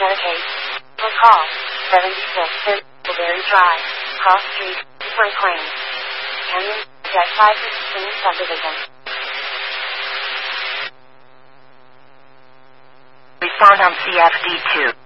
Medicaid. Or call 76 Blueberry Drive, Cross Street, for a claim. Canyon, Jet 5 Spring Subdivision. Respond on CFD2.